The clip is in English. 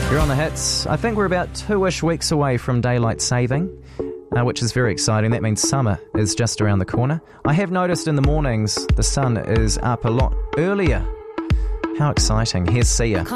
You're on the hits. I think we're about 2-ish weeks away from daylight saving, which is very exciting. That means summer is just around the corner. I have noticed in the mornings the sun is up a lot earlier. How exciting. Here's Sia.